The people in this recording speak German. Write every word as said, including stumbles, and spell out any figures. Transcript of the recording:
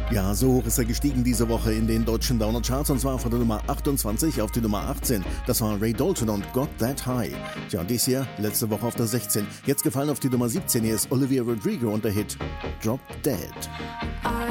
Ja, so hoch ist er gestiegen diese Woche in den deutschen Downer Charts, und zwar von der Nummer achtundzwanzig auf die Nummer achtzehn. Das war Ray Dalton und Got That High. Tja, und dies hier letzte Woche auf der sechzehn. Jetzt gefallen auf die Nummer siebzehn. Hier ist Olivia Rodrigo und der Hit Drop Dead.